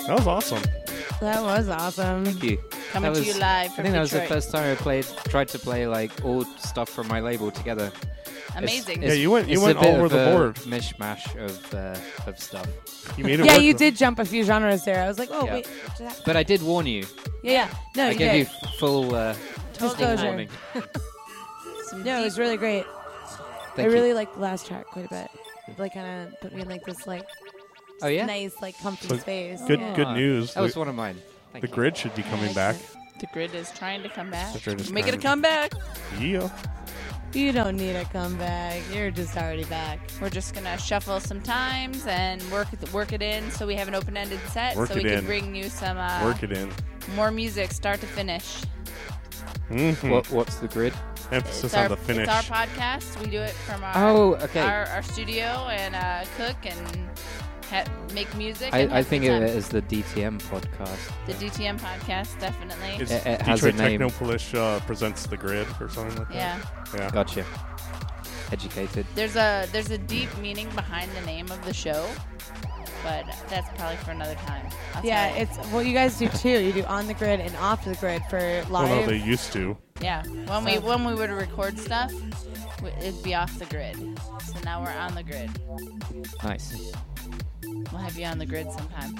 That was awesome. That was awesome. Thank you. Coming to you live from I think that was the Detroit. first time I tried to play like all stuff from my label together. Amazing. Yeah, you went it's all a bit over of the a board. mishmash of stuff. You made it Yeah, work. you did jump a few genres there. I was like, oh, Yeah. wait. What just happened? But I did warn you. Yeah. No, I you gave did. you full Disclosure. warning. Some No, it was really great. Thank I you. really liked the last track quite a bit. It like kind of put me in like this like Oh yeah. nice like comfy So space. Good Yeah. good news. That was one of mine. Thank The you. grid should be coming back. The grid is trying to come back. The grid is Make it a trying- comeback. Yeah. You don't need a comeback. You're just already back. We're just gonna shuffle some times and work it in, so we have an open-ended set, Work so we it can in. bring you some Work it in. more music, start to finish. What's the grid? Emphasis It's on our, the finish. It's our podcast. We do it from our Oh, okay. our studio and cook and make music. and I have think good of time. it as the DTM podcast. The DTM podcast, definitely. It's It has a Detroit name. Technopolish presents the grid or something like Yeah. that. Yeah. Gotcha. Educated. There's a deep meaning behind the name of the show, but that's probably for another time. I'll Yeah, tell you. it's what you guys do too. You do on the grid and off the grid for live. Well, no, they used to. Yeah, when we would record stuff, it'd be off the grid. So now we're on the grid. Nice. We'll have you on the grid sometime.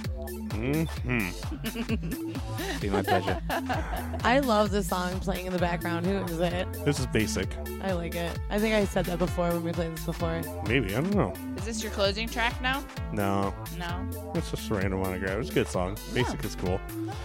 Be my pleasure. I love the song playing in the background. Who is it? This is basic. I like it. I think I said that before when we played this before. Maybe. I don't know. Is this your closing track now? No. No. It's just a random one I grabbed. It's a good song. Basic is cool.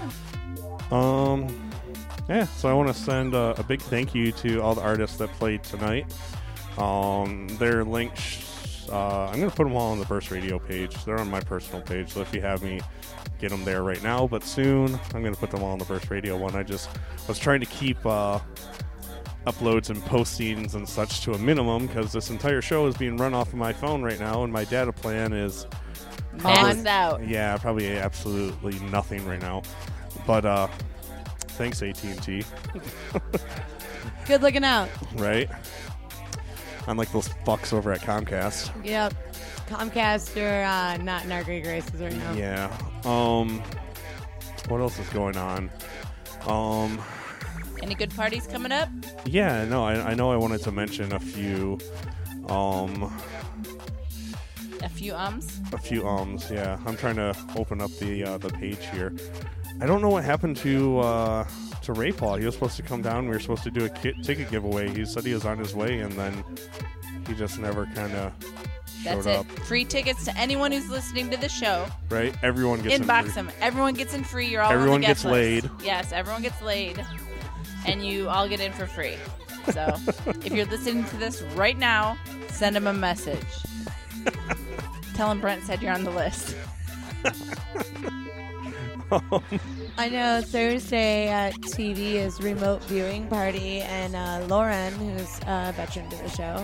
Yeah, so I want to send a big thank you to all the artists that played tonight. Their links, I'm going to put them all on the Burst Radio page. They're on my personal page, so if you have me, get them there right now. But soon, I'm going to put them all on the Burst Radio one. I just was trying to keep uploads and postings and such to a minimum because this entire show is being run off of my phone right now, and my data plan is Maxed out. yeah, probably absolutely nothing right now. But thanks AT&T, Good looking out. right? Unlike those fucks over at Comcast. Yep. Comcast, you're not in our great graces right now. Yeah. What else is going on? Any good parties coming up? Yeah, no, I know I wanted to mention a few A few ums. yeah. I'm trying to open up the page here. I don't know what happened to Ray Paul. He was supposed to come down. We were supposed to do a ticket giveaway. He said he was on his way, and then he just never kind of That's showed it. up. Free tickets to anyone who's listening to the show. Right? Everyone gets Inbox in free. them. Everyone gets in free. You're all Everyone on the gets guest list. laid. Yes, everyone gets laid, and you all get in for free. So if you're listening to this right now, send them a message. Tell them Brent said you're on the list. I know Thursday at TV is remote viewing party, and Lauren, who's a veteran to the show.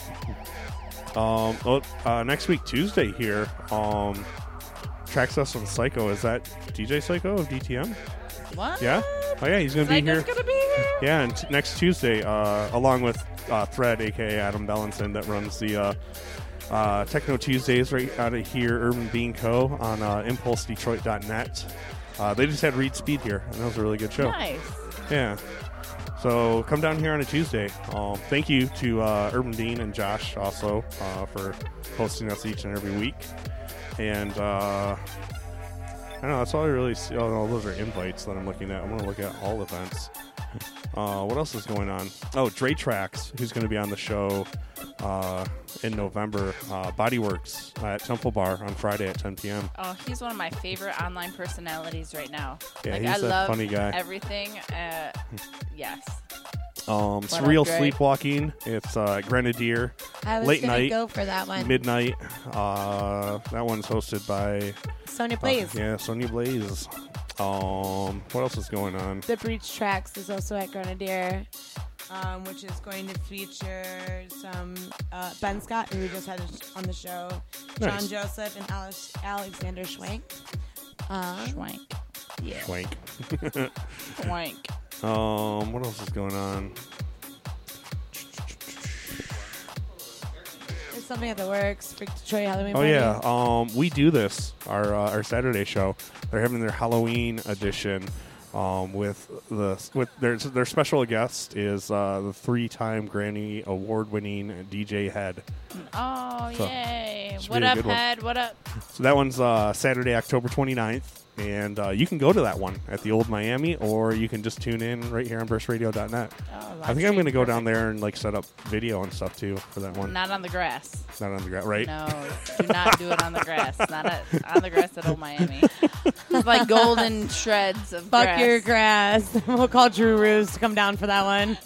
Next week Tuesday here, Traxxas on Psycho. Is that DJ Psycho of DTM? What? Yeah. Oh yeah, he's gonna be here. Psycho's gonna be here. Yeah, and next Tuesday, along with Thread, aka Adam Bellinson, that runs the Techno Tuesdays right out of here, Urban Bean Co. on ImpulseDetroit.net. They just had Reed Speed here, and that was a really good show. Nice. Yeah. So come down here on a Tuesday. Thank you to Urban Dean and Josh also for hosting us each and every week. And I don't know, that's all I really see. Oh, those are invites that I'm looking at. I'm going to look at all events. What else is going on? Oh, Dre Trax, who's going to be on the show in November. Bodyworks at Temple Bar on Friday at 10 p.m. Oh, he's one of my favorite online personalities right now. Yeah, like, he's I a love funny guy. everything. Yes. Surreal Dre? Sleepwalking. It's Grenadier. I was Late gonna night, go for that one. Midnight. That one's hosted by Sonia Blaze. yeah, Sonya Blaze. What else is going on? The Breach Tracks is also at Grenadier, which is going to feature some Ben Scott, who we just had on the show, Nice. John Joseph, and Alexander Schwank. Schwank. Yeah. Schwank. Schwank. What else is going on? There's something at the works for Detroit Halloween Oh party? yeah, we do this our Saturday show. They're having their Halloween edition with their special guest is the 3-time Grammy award-winning DJ Head. Oh, So, yay. should What be a up, good one. Head? What up? So that one's Saturday, October 29th, and you can go to that one at the Old Miami, or you can just tune in right here on burstradio.net. Oh, I think I'm going to go down there and like set up video and stuff too for that one. Not on the grass. Not on the ground, right? No, do not do it on the grass. Not on the grass at Old Miami. It's like golden shreds of Fuck grass. your grass. We'll call Drew Ruse to come down for that one.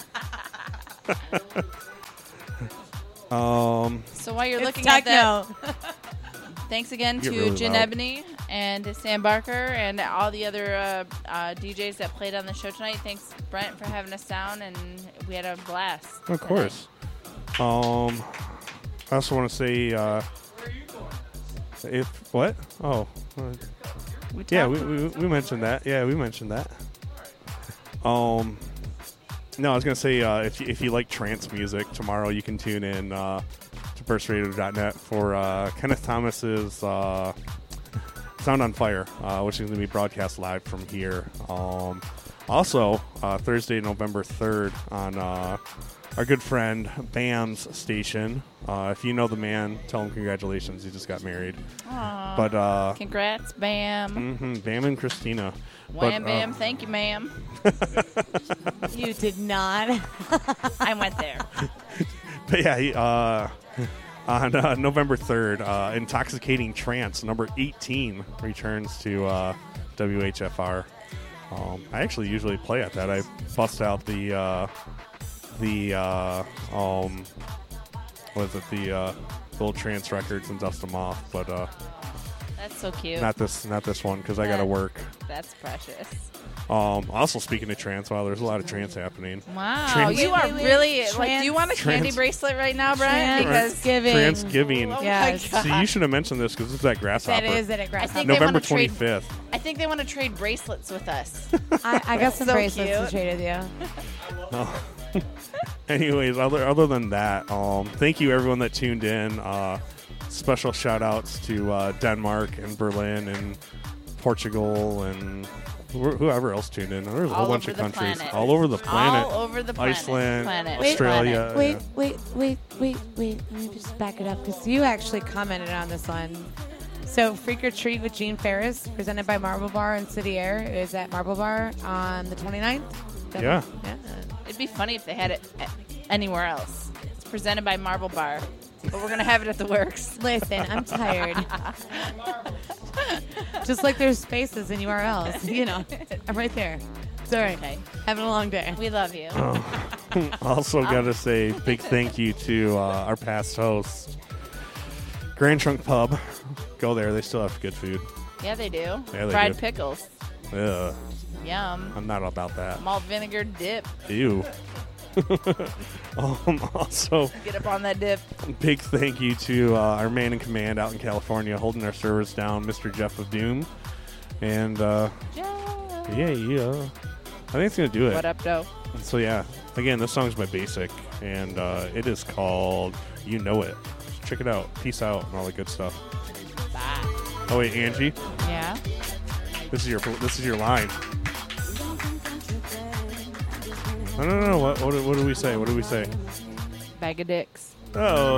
So while you're It's looking at that, techno. thanks again Get to really Jen loud. Ebony and to Sam Barker and all the other DJs that played on the show tonight. Thanks, Brent, for having us down, and we had a blast. Of course. I also want to say, if what? Oh, yeah, we mentioned that. Yeah, we mentioned that. No, I was gonna say if you like trance music, tomorrow you can tune in to burstradio.net for Kenneth Thomas's Sound on Fire, which is gonna be broadcast live from here. Also, Thursday, November 3rd on our good friend Bam's station. If you know the man, tell him congratulations. He just got married. Aw. But Congrats, Bam. Bam and Christina. Wham, But, bam. Thank you, ma'am. You did not. I went there. But yeah, he, on November 3rd, Intoxicating Trance number 18 returns to WHFR. I actually usually play at that. I bust out the old trance records and dust them off, but That's so cute. not this one because I got to work. That's precious. Also, speaking of trance, wow, there's a lot of trance happening. Wow, Trans- you are Wait, really like. trans- Do you want a candy trans- bracelet right now, Brian? Because Transgiving. Transgiving. oh Yes. my god, So you should have mentioned this because it's at Grasshopper. That is it at I Grasshopper. think they November wanna trade- 25th. I think they want to trade bracelets with us. I got some So bracelets cute. to trade with you. Anyways, other than that, thank you everyone that tuned in. Special shout outs to Denmark and Berlin and Portugal and whoever else tuned in. There's a whole All bunch over of the countries planet. all over the planet. All over the planet. Iceland, planet. Australia. Planet. Wait. Let me just back it up because you actually commented on this one. So, Freak or Treat with Gene Ferris, presented by Marble Bar and City Air, is at Marble Bar on the 29th. Yeah. It'd be funny if they had it anywhere else. It's presented by Marble Bar, but we're gonna have it at the Works. Listen, I'm tired. Just like there's spaces in URLs. You know, I'm right there. It's all right. Okay. Having a long day. We love you. Also, got to say big thank you to our past host, Grand Trunk Pub. Go there; they still have good food. Yeah, they do. Yeah, they Fried do. pickles. Ugh, Yum. I'm not about that. Malt vinegar dip. Ew. Also, Get up on that dip. big thank you to our man in command out in California, holding our servers down, Mr. Jeff of Doom. And Yeah. I think it's gonna do it. What up, though? So yeah, again, this song's by Basic, and it is called "You Know It." Check it out. Peace out and all the good stuff. Bye. Oh wait, Angie, Yeah. this is your line. No. What do we say? What do we say? Bag of dicks. Oh.